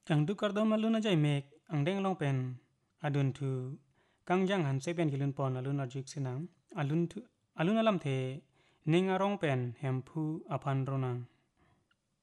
Ang tu kardom alun ajay mek ang deng long pen adun tu kang jang han se pen gilun pon alun arjuk sinang alun alam the ning arong pen hem phu apan ronang